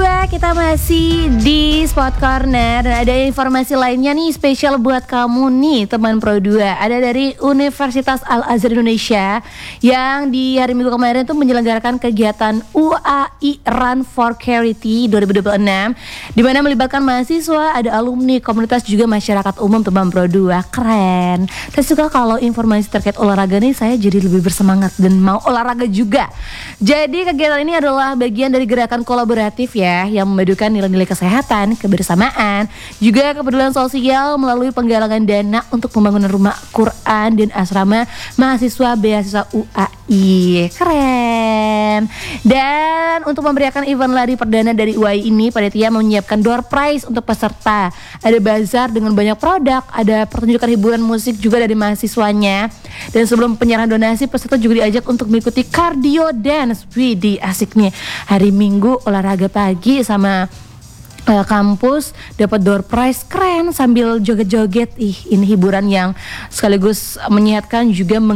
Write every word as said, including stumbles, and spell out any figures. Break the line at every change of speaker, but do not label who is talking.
dua kita masih di Spot Corner dan ada informasi lainnya nih spesial buat kamu nih teman Pro dua. Ada dari Universitas Al-Azhar Indonesia yang di hari Minggu kemarin tuh menyelenggarakan kegiatan U A I Run for Charity dua ribu dua puluh enam di mana melibatkan mahasiswa, ada alumni, komunitas juga masyarakat umum teman Pro dua. Keren. Saya suka kalau informasi terkait olahraga nih, saya jadi lebih bersemangat dan mau olahraga juga. Jadi kegiatan ini adalah bagian dari gerakan kolaboratif ya yang memadukan nilai-nilai kesehatan, kebersamaan, juga kepedulian sosial melalui penggalangan dana untuk pembangunan rumah Quran dan asrama mahasiswa beasiswa U A I. Keren. Dan untuk memberiakan event lari perdana dari U A I ini, panitia menyiapkan door prize untuk peserta. Ada bazar dengan banyak produk, ada pertunjukan hiburan musik juga dari mahasiswanya. Dan sebelum penyerahan donasi, peserta juga diajak untuk mengikuti cardio dance. Widih, asik nih. Hari Minggu olahraga pagi sama uh, kampus, dapat door prize, keren, sambil joget-joget. Ih, ini hiburan yang sekaligus menyehatkan juga